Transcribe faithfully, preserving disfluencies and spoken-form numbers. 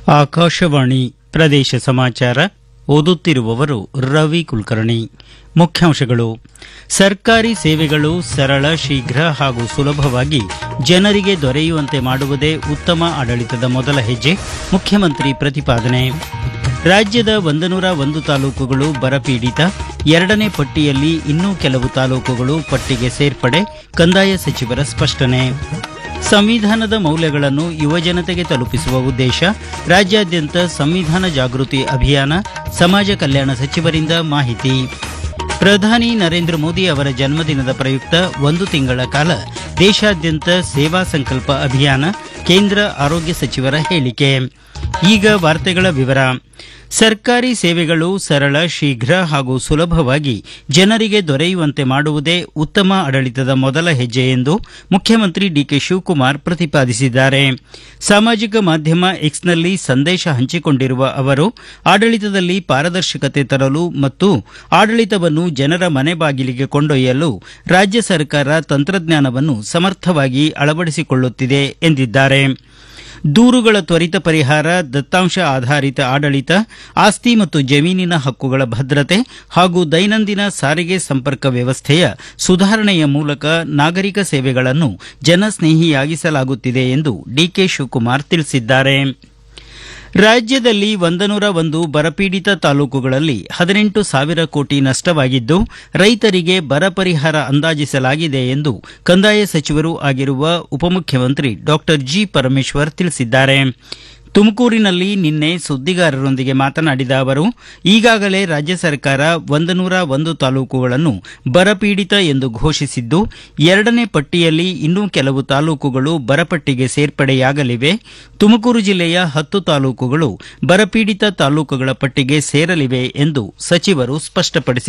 ಆಕಾಶವಾಣಿ ಪ್ರದೇಶ ಸಮಾಚಾರ ಓದುತ್ತಿರುವವರು ರವಿ ಕುಲಕರ್ಣಿ. ಮುಖ್ಯಾಂಶಗಳು: ಸರ್ಕಾರಿ ಸೇವೆಗಳು ಸರಳ, ಶೀಘ್ರ ಹಾಗೂ ಸುಲಭವಾಗಿ ಜನರಿಗೆ ದೊರೆಯುವಂತೆ ಮಾಡುವುದೇ ಉತ್ತಮ ಆಡಳಿತದ ಮೊದಲ ಹೆಜ್ಜೆ, ಮುಖ್ಯಮಂತ್ರಿ ಪ್ರತಿಪಾದನೆ. ರಾಜ್ಯದ ಒಂದನೂರ ಒಂದು ತಾಲೂಕುಗಳು ಬರಪೀಡಿತ, ಎರಡನೇ ಪಟ್ಟಿಯಲ್ಲಿ ಇನ್ನೂ ಕೆಲವು ತಾಲೂಕುಗಳು ಪಟ್ಟಿಗೆ ಸೇರ್ಪಡೆ, ಕಂದಾಯ ಸಚಿವರ ಸ್ಪಷ್ಟನೆ. ಸಂವಿಧಾನದ ಮೌಲ್ಯಗಳನ್ನು ಯುವಜನತೆಗೆ ತಲುಪಿಸುವ ಉದ್ದೇಶ, ರಾಜ್ಯಾದ್ಯಂತ ಸಂವಿಧಾನ ಜಾಗೃತಿ ಅಭಿಯಾನ, ಸಮಾಜ ಕಲ್ಯಾಣ ಸಚಿವರಿಂದ ಮಾಹಿತಿ. ಪ್ರಧಾನಿ ನರೇಂದ್ರ ಮೋದಿ ಅವರ ಜನ್ಮದಿನದ ಪ್ರಯುಕ್ತ ಒಂದು ತಿಂಗಳ ಕಾಲ ದೇಶಾದ್ಯಂತ ಸೇವಾ ಸಂಕಲ್ಪ ಅಭಿಯಾನ, ಕೇಂದ್ರ ಆರೋಗ್ಯ ಸಚಿವರ ಹೇಳಿಕೆ. ಈಗ ವಾರ್ತೆಗಳ ವಿವರ. ಸರ್ಕಾರಿ ಸೇವೆಗಳು ಸರಳ, ಶೀಘ್ರ ಹಾಗೂ ಸುಲಭವಾಗಿ ಜನರಿಗೆ ದೊರೆಯುವಂತೆ ಮಾಡುವುದೇ ಉತ್ತಮ ಆಡಳಿತದ ಮೊದಲ ಹೆಜ್ಜೆ ಎಂದು ಮುಖ್ಯಮಂತ್ರಿ ಡಿಕೆ ಶಿವಕುಮಾರ್ ಪ್ರತಿಪಾದಿಸಿದ್ದಾರೆ. ಸಾಮಾಜಿಕ ಮಾಧ್ಯಮ ಎಕ್ಸ್ನಲ್ಲಿ ಸಂದೇಶ ಹಂಚಿಕೊಂಡಿರುವ ಅವರು, ಆಡಳಿತದಲ್ಲಿ ಪಾರದರ್ಶಕತೆ ತರಲು ಮತ್ತು ಆಡಳಿತವನ್ನು ಜನರ ಮನೆ ಬಾಗಿಲಿಗೆ ಕೊಂಡೊಯ್ಯಲು ರಾಜ್ಯ ಸರ್ಕಾರ ತಂತ್ರಜ್ಞಾನವನ್ನು ಸಮರ್ಥವಾಗಿ ಅಳವಡಿಸಿಕೊಳ್ಳುತ್ತಿದೆ ಎಂದಿದ್ದಾರೆ. ದೂರುಗಳ ತ್ವರಿತ ಪರಿಹಾರ, ದತ್ತಾಂಶ ಆಧಾರಿತ ಆಡಳಿತ, ಆಸ್ತಿ ಮತ್ತು ಜಮೀನಿನ ಹಕ್ಕುಗಳ ಭದ್ರತೆ ಹಾಗೂ ದೈನಂದಿನ ಸಾರಿಗೆ ಸಂಪರ್ಕ ವ್ಯವಸ್ಥೆಯ ಸುಧಾರಣೆಯ ಮೂಲಕ ನಾಗರಿಕ ಸೇವೆಗಳನ್ನು ಜನಸ್ನೇಹಿಯಾಗಿಸಲಾಗುತ್ತಿದೆ ಎಂದು ಡಿಕೆ ಶಿವಕುಮಾರ್ ತಿಳಿಸಿದ್ದಾರೆ. ರಾಜ್ಯದಲ್ಲಿ ಒಂದನೂರ ಒಂದು ಬರಪೀಡಿತ ತಾಲೂಕುಗಳಲ್ಲಿ ಹದಿನೆಂಟು ಸಾವಿರ ಕೋಟಿ ನಷ್ಟವಾಗಿದ್ದು, ರೈತರಿಗೆ ಬರ ಪರಿಹಾರ ಅಂದಾಜಿಸಲಾಗಿದೆ ಎಂದು ಕಂದಾಯ ಸಚಿವರೂ ಆಗಿರುವ ಉಪಮುಖ್ಯಮಂತ್ರಿ ಡಾಕ್ಟರ್ ಜಿ ಪರಮೇಶ್ವರ್ ತಿಳಿಸಿದ್ದಾರೆ. ತುಮಕೂರಿನಲ್ಲಿ ನಿನ್ನೆ ಸುದ್ದಿಗಾರರೊಂದಿಗೆ ಮಾತನಾಡಿದ ಅವರು, ಈಗಾಗಲೇ ರಾಜ್ಯ ಸರ್ಕಾರ ಒಂದನೂರ ಒಂದು ತಾಲೂಕುಗಳನ್ನು ಬರಪೀಡಿತ ಎಂದು ಘೋಷಿಸಿದ್ದು, ಎರಡನೇ ಪಟ್ಟಿಯಲ್ಲಿ ಇನ್ನೂ ಕೆಲವು ತಾಲೂಕುಗಳು ಬರಪಟ್ಟಿಗೆ ಸೇರ್ಪಡೆಯಾಗಲಿವೆ. ತುಮಕೂರು ಜಿಲ್ಲೆಯ ಹತ್ತು ತಾಲೂಕುಗಳು ಬರಪೀಡಿತ ತಾಲೂಕುಗಳ ಪಟ್ಟಿಗೆ ಸೇರಲಿವೆ ಎಂದು ಸಚಿವರು ಸ್ಪಷ್ಟಪಡಿಸಿದರು.